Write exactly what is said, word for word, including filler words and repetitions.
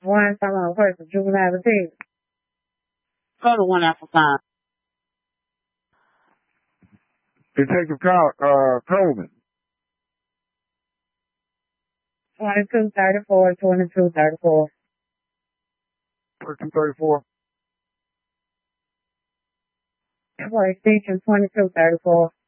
One time on person, juvenile detention. Go to one after five. Detective Carl, uh, Coleman. Twenty-two thirty-four, twenty-two thirty-four. Twenty-two thirty-four. For extension twenty-two thirty-four.